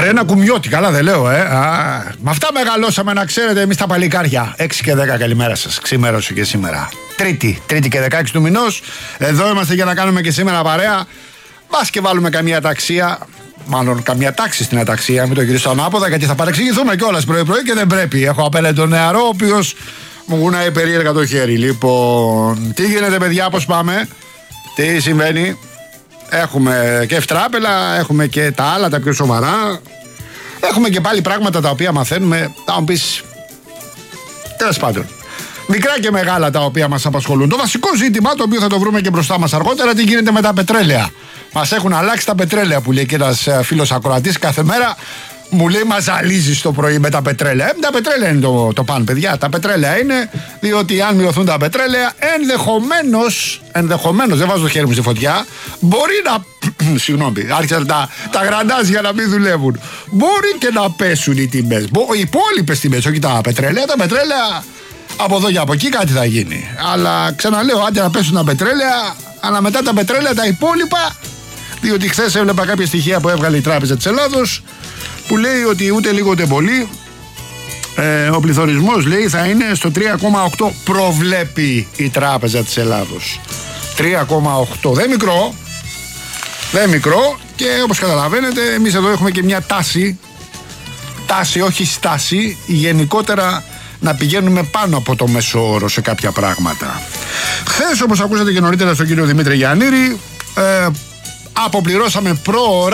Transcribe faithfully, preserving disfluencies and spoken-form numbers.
Αρένα Κουμιώτη, καλά δεν λέω, ε. Α, με αυτά μεγαλώσαμε, να ξέρετε, εμείς τα παλικάρια. έξι και δέκα, καλημέρα σας. Ξημέρωσε και σήμερα. Τρίτη, Τρίτη και δεκαέξι του μηνός. Εδώ είμαστε για να κάνουμε και σήμερα παρέα. Μπας και βάλουμε καμία ταξία. Μάλλον καμία τάξη στην αταξία. Μην το γυρίσω ανάποδα, γιατί θα παρεξηγηθούμε κιόλας πρωί-πρωί και δεν πρέπει. Έχω απέναντι τον νεαρό, ο οποίος μου γουνάει περίεργα το χέρι. Λοιπόν, τι γίνεται, παιδιά, πώς πάμε, τι συμβαίνει? Έχουμε και ευτράπελα, έχουμε και τα άλλα τα πιο σοβαρά. Έχουμε και πάλι πράγματα τα οποία μαθαίνουμε. Θα μου πεις, τέλος πάντων, μικρά και μεγάλα τα οποία μας απασχολούν. Το βασικό ζήτημα, το οποίο θα το βρούμε και μπροστά μας αργότερα, τι γίνεται με τα πετρέλαια. Μας έχουν αλλάξει τα πετρέλαια, που λέει και ένας φίλος ακροατής κάθε μέρα. Μου λέει, μα ζαλίζεις το πρωί με τα πετρέλαια. Ε, τα πετρέλαια είναι το, το παν, παιδιά. Τα πετρέλαια είναι, διότι αν μειωθούν τα πετρέλαια, ενδεχομένως, ενδεχομένως, δεν βάζω το χέρι μου στη φωτιά, μπορεί να. Συγγνώμη, άρχισαν τα, τα γραντάζια να μην δουλεύουν. Μπορεί και να πέσουν οι τιμές. Οι υπόλοιπες τιμές, όχι τα πετρέλαια. Τα πετρέλαια από εδώ και από εκεί κάτι θα γίνει. Αλλά ξαναλέω, άντε να πέσουν τα πετρέλαια, αλλά μετά τα πετρέλαια τα υπόλοιπα. Διότι χθες έβλεπα κάποια στοιχεία που έβγαλε η Τράπεζα της Ελλάδος, που λέει ότι ούτε λίγο ούτε πολύ ε, ο πληθωρισμός, λέει, θα είναι στο τρία κόμμα οκτώ, προβλέπει η Τράπεζα της Ελλάδος. τρία κόμμα οκτώ, δεν μικρό, δεν μικρό, και όπως καταλαβαίνετε εμείς εδώ έχουμε και μια τάση, τάση όχι στάση, γενικότερα να πηγαίνουμε πάνω από το μέσο όρο σε κάποια πράγματα. Χθες, όπως ακούσατε και νωρίτερα στον κύριο Δημήτρη Γιαννήρη, ε, αποπληρώσαμε πρόωρα